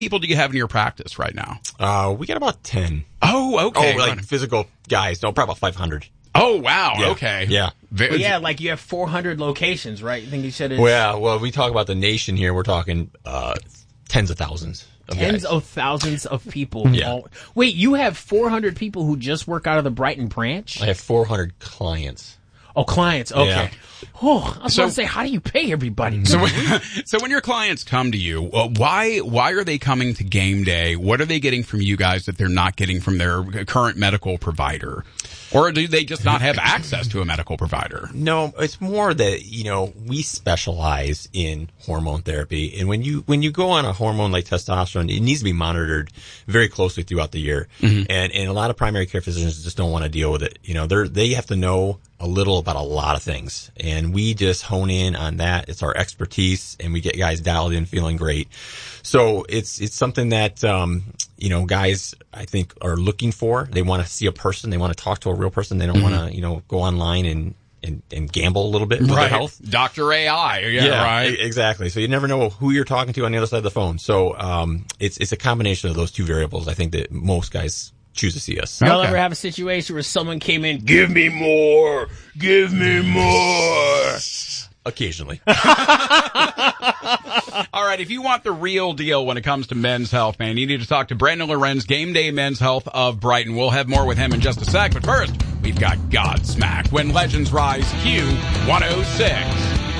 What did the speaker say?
people do you have in your practice right now? We got about 10. Oh, okay. Oh, like physical guys. No, probably about 500. Oh, wow. Yeah. Okay. Yeah. Well, yeah, like you have 400 locations, right? I think you said it's... Well, we talk about the nation here. We're talking tens of thousands of Tens guys. of thousands of people. Yeah. Wait, you have 400 people who just work out of the Brighton branch? I have 400 clients. Oh, clients. Okay. Yeah. Oh, I was going to say, how do you pay everybody? So when your clients come to you, why are they coming to game day? What are they getting from you guys that they're not getting from their current medical provider? Or do they just not have access to a medical provider? No, it's more that, we specialize in hormone therapy. And when you go on a hormone like testosterone, it needs to be monitored very closely throughout the year. Mm-hmm. And a lot of primary care physicians just don't want to deal with it. They have to know a little about a lot of things. And we just hone in on that. It's our expertise, and we get guys dialed in feeling great. So it's something that, guys, I think, are looking for. They want to see a person. They want to talk to a real person. They don't want to, go online and gamble a little bit with their health. Dr. AI. Yeah, right. Exactly. So you never know who you're talking to on the other side of the phone. So, it's a combination of those two variables. I think that most guys choose to see us. Y'all ever have a situation where someone came in, give me more. Occasionally. All right, if you want the real deal when it comes to men's health, man, you need to talk to Brandon Lorenz, Game Day Men's Health of Brighton. We'll have more with him in just a sec, but first, we've got Godsmack, When Legends Rise, Q106.